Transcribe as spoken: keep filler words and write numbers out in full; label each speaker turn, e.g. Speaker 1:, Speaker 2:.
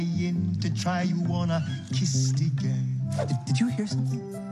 Speaker 1: in to try you on a kiss again.
Speaker 2: Did, did you hear something?